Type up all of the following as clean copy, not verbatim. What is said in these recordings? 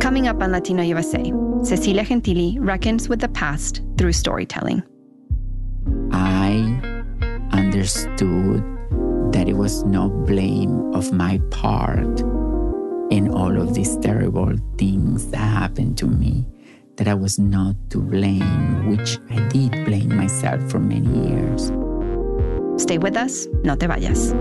Coming up on Latino USA, Cecilia Gentili reckons with the past through storytelling. I understood that it was no blame of my part in all of these terrible things that happened to me, that I was not to blame, which I did blame myself for many years. Stay with us, no te vayas.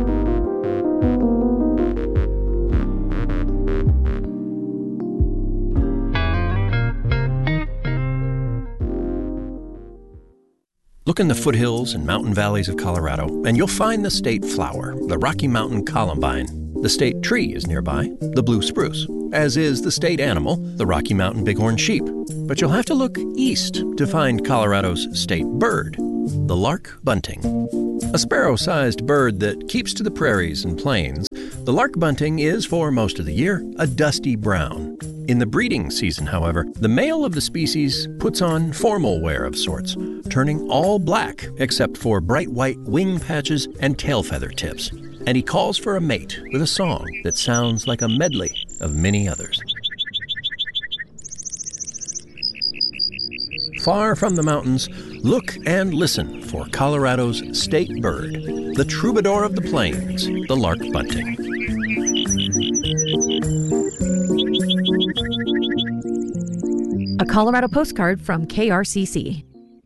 Look in the foothills and mountain valleys of Colorado, and you'll find the state flower, the Rocky Mountain columbine. The state tree is nearby, the blue spruce, as is the state animal, the Rocky Mountain bighorn sheep. But you'll have to look east to find Colorado's state bird, the lark bunting. A sparrow-sized bird that keeps to the prairies and plains, the lark bunting is, for most of the year, a dusty brown. In the breeding season, however, the male of the species puts on formal wear of sorts, turning all black except for bright white wing patches and tail feather tips. And he calls for a mate with a song that sounds like a medley of many others. Far from the mountains, look and listen for Colorado's state bird, the troubadour of the plains, the lark bunting. A Colorado postcard from KRCC.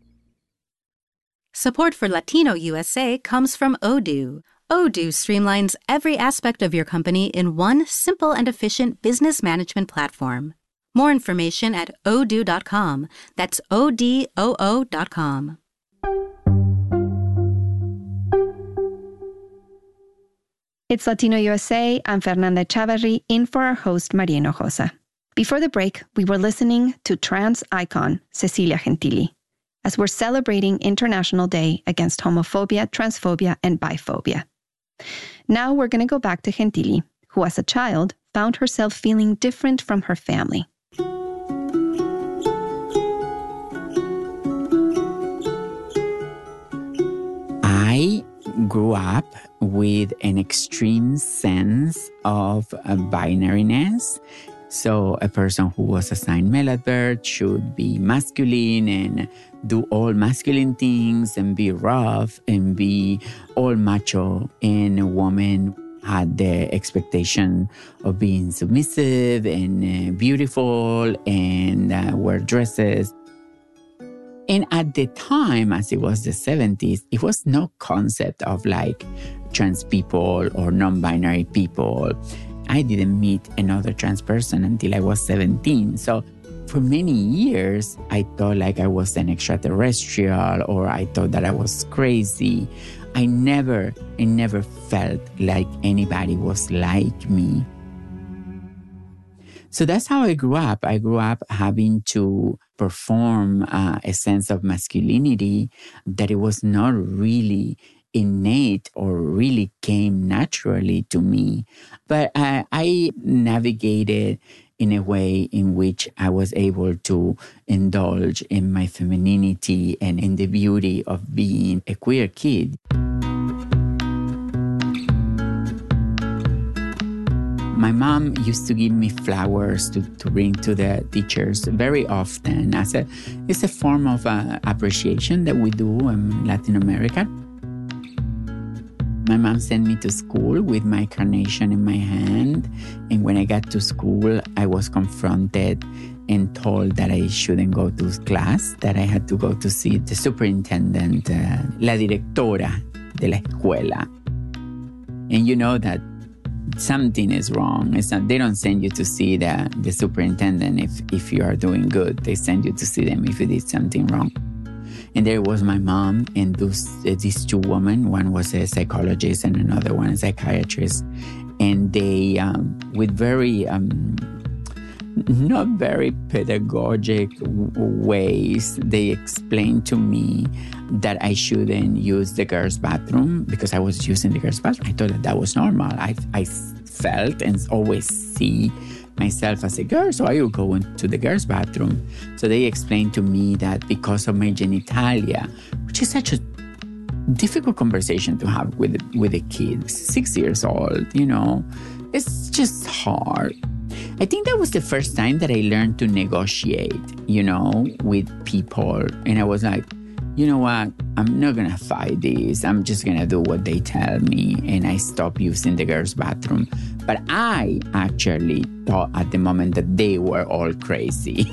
Support for Latino USA comes from Odoo. Odoo streamlines every aspect of your company in one simple and efficient business management platform. More information at odoo.com. That's ODOO.com. It's Latino USA. I'm Fernanda Chavarri, in for our host, Maria Hinojosa. Before the break, we were listening to trans icon Cecilia Gentili, as we're celebrating International Day Against Homophobia, Transphobia, and Biphobia. Now we're going to go back to Gentili, who as a child found herself feeling different from her family. I grew up with an extreme sense of binariness. So a person who was assigned male at birth should be masculine and do all masculine things and be rough and be all macho. And a woman had the expectation of being submissive and beautiful and wear dresses. And at the time, as it was the 70s, it was no concept of like trans people or non-binary people. I didn't meet another trans person until I was 17. So for many years, I thought like I was an extraterrestrial or I thought that I was crazy. I never felt like anybody was like me. So that's how I grew up. I grew up having to perform a sense of masculinity that it was not really innate or really came naturally to me. But I navigated in a way in which I was able to indulge in my femininity and in the beauty of being a queer kid. My mom used to give me flowers to bring to the teachers very often. It's a form of appreciation that we do in Latin America. My mom sent me to school with my carnation in my hand. And when I got to school, I was confronted and told that I shouldn't go to class, that I had to go to see the superintendent, la directora de la escuela. And you know that something is wrong. It's not, they don't send you to see the superintendent if you are doing good. They send you to see them if you did something wrong. And there was my mom and these two women. One was a psychologist and another one a psychiatrist. And they, with very, not very pedagogic ways, they explained to me that I shouldn't use the girls' bathroom because I was using the girls' bathroom. I thought that was normal. I felt and always see myself as a girl, so I would go into the girls' bathroom. So they explained to me that because of my genitalia, which is such a difficult conversation to have with a kid, 6 years old, you know, it's just hard. I think that was the first time that I learned to negotiate, with people. And I was like, you know what? I'm not going to fight this. I'm just going to do what they tell me. And I stopped using the girls' bathroom. But I actually thought at the moment that they were all crazy.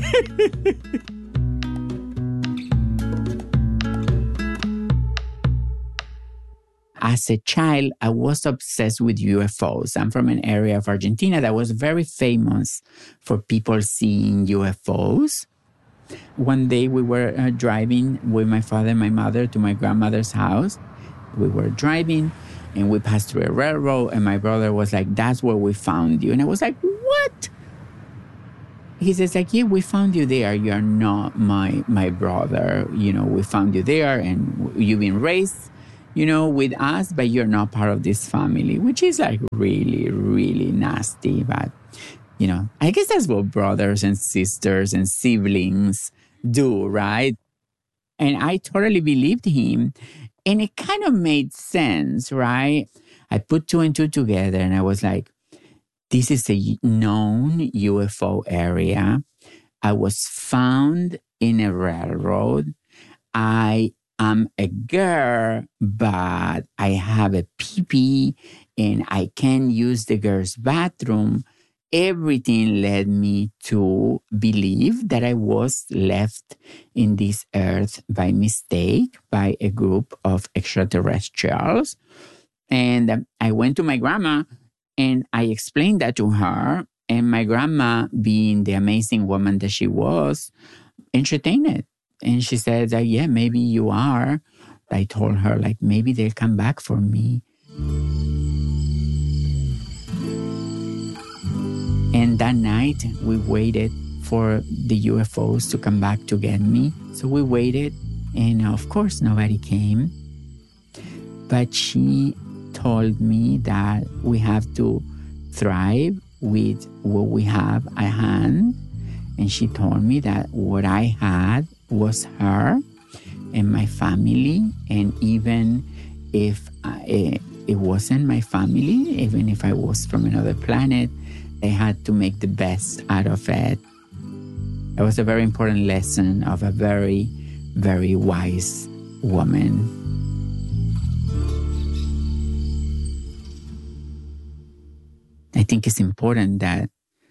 As a child, I was obsessed with UFOs. I'm from an area of Argentina that was very famous for people seeing UFOs. One day we were driving with my father and my mother to my grandmother's house. We were driving and we passed through a railroad and my brother was like, that's where we found you. And I was like, what? He says like, yeah, we found you there. You're not my brother. We found you there and you've been raised with us, but you're not part of this family, which is like really, really nasty. But, I guess that's what brothers and sisters and siblings do, right? And I totally believed him. And it kind of made sense, right? I put two and two together and I was like, this is a known UFO area. I was found in a railroad. I am a girl, but I have a pee-pee and I can use the girls' bathroom. Everything led me to believe that I was left in this earth by mistake by a group of extraterrestrials. And I went to my grandma and I explained that to her. And my grandma, being the amazing woman that she was, entertained it. And she said that, yeah, maybe you are. I told her, like, maybe they'll come back for me. And that night, we waited for the UFOs to come back to get me. So we waited, and of course, nobody came. But she told me that we have to thrive with what we have at hand. And she told me that what I had was her and my family. And even if it wasn't my family, even if I was from another planet, they had to make the best out of it. It was a very important lesson of a very, very wise woman. I think it's important that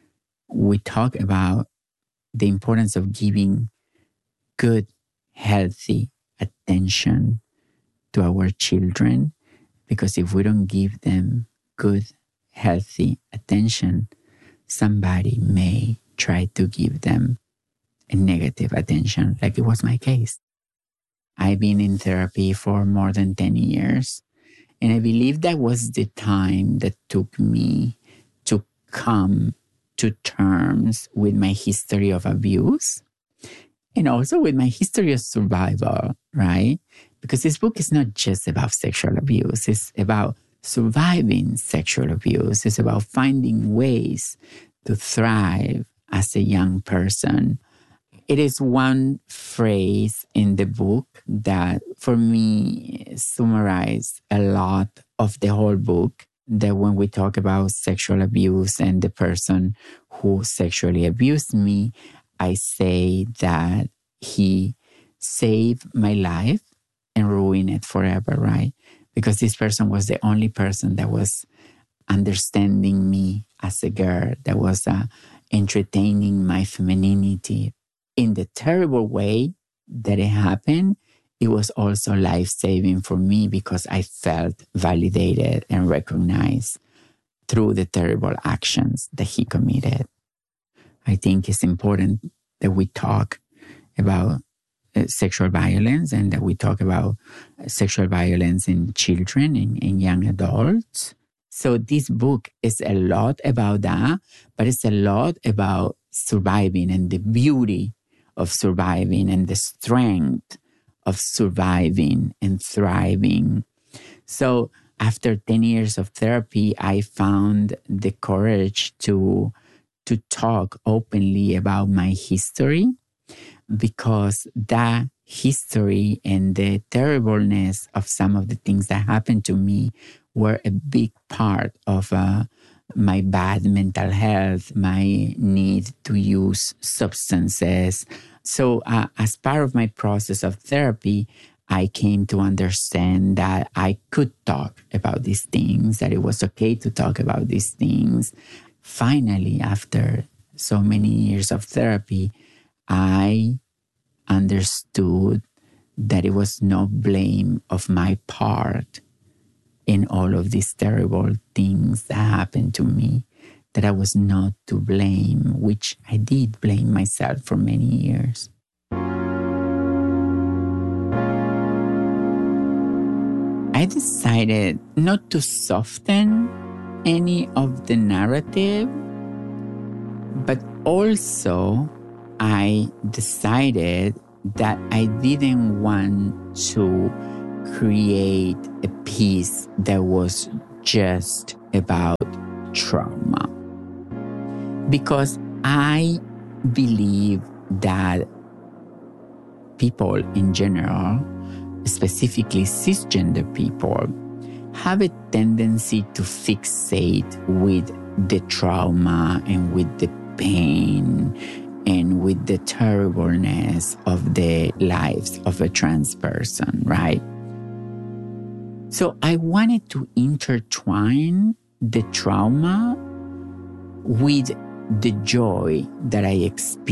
we talk about the importance of giving good, healthy attention to our children, because if we don't give them good, healthy attention, somebody may try to give them a negative attention, like it was my case. I've been in therapy for more than 10 years, and I believe that was the time that took me to come to terms with my history of abuse and also with my history of survival, right? Because this book is not just about sexual abuse. It's about surviving sexual abuse. It's about finding ways to thrive as a young person. It is one phrase in the book that, for me, summarized a lot of the whole book, that when we talk about sexual abuse and the person who sexually abused me, I say that he saved my life and ruined it forever, right? Because this person was the only person that was understanding me as a girl, that was entertaining my femininity. In the terrible way that it happened, it was also life-saving for me because I felt validated and recognized through the terrible actions that he committed. I think it's important that we talk about sexual violence and that we talk about sexual violence in children and in young adults. So this book is a lot about that, but it's a lot about surviving and the beauty of surviving and the strength of surviving and thriving. So after 10 years of therapy, I found the courage to talk openly about my history, because that history and the terribleness of some of the things that happened to me were a big part of my bad mental health, my need to use substances. So as part of my process of therapy, I came to understand that I could talk about these things, that it was okay to talk about these things. Finally, after so many years of therapy, I understood that it was no blame of my part in all of these terrible things that happened to me, that I was not to blame, which I did blame myself for many years. I decided not to soften any of the narrative, but also I decided that I didn't want to create a piece that was just about trauma. Because I believe that people in general, specifically cisgender people, have a tendency to fixate with the trauma and with the pain and with the terribleness of the lives of a trans person, right? So I wanted to intertwine the trauma with the joy that I experienced